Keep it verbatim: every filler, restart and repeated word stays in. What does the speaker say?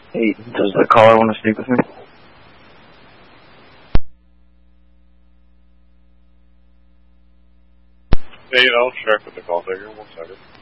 Hey, does the caller want to speak with me? Hey, I'll check with the call taker. One second.